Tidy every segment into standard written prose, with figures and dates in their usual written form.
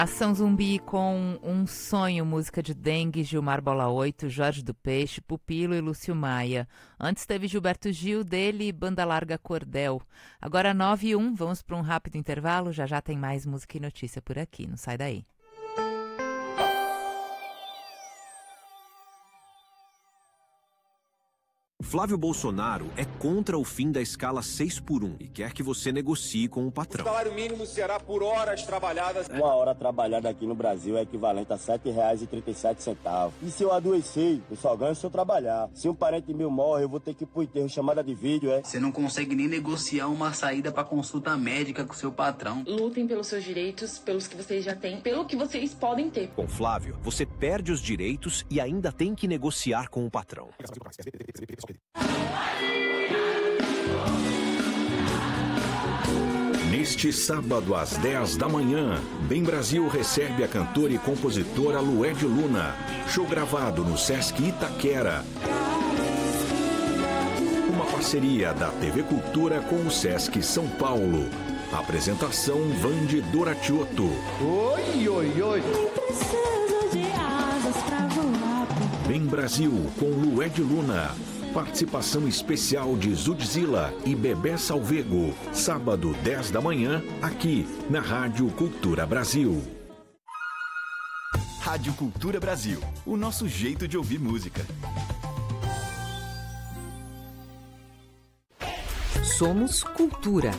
Ação Zumbi com Um Sonho, música de Dengue, Gilmar Bola 8, Jorge do Peixe, Pupilo e Lúcio Maia. Antes teve Gilberto Gil, dele e Banda Larga Cordel. Agora 9h01, vamos para um rápido intervalo, já tem mais música e notícia por aqui, não sai daí. Flávio Bolsonaro é contra o fim da escala 6x1 e quer que você negocie com o patrão. O salário mínimo será por horas trabalhadas. Uma hora trabalhada aqui no Brasil é equivalente a R$ 7,37. E se eu adoecer, eu só ganho se eu trabalhar. Se um parente meu morre, eu vou ter que ir pro enterro, chamada de vídeo, Você não consegue nem negociar uma saída pra consulta médica com seu patrão. Lutem pelos seus direitos, pelos que vocês já têm, pelo que vocês podem ter. Com Flávio, você perde os direitos e ainda tem que negociar com o patrão. Neste sábado às 10 da manhã, Bem Brasil recebe a cantora e compositora Lued Luna. Show gravado no Sesc Itaquera. Uma parceria da TV Cultura com o Sesc São Paulo. Apresentação Vande Doratiotto. Oi, oi, oi. Preciso de asas pra voar. Bem Brasil com Lued Luna. Participação especial de Zudzilla e Bebé Salvego. Sábado, 10 da manhã, aqui na Rádio Cultura Brasil. Rádio Cultura Brasil, o nosso jeito de ouvir música. Somos Cultura.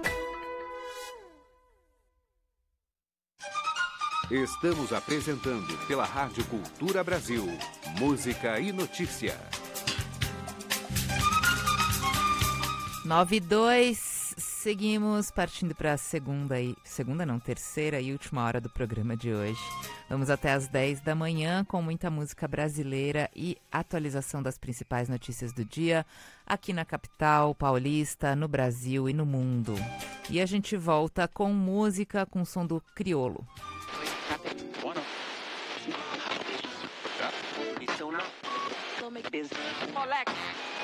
Estamos apresentando pela Rádio Cultura Brasil, música e notícia. 9h02, seguimos partindo para a terceira e última hora do programa de hoje. Vamos até às 10 da manhã com muita música brasileira e atualização das principais notícias do dia aqui na capital paulista, no Brasil e no mundo. E a gente volta com música com som do Criolo. Moleque.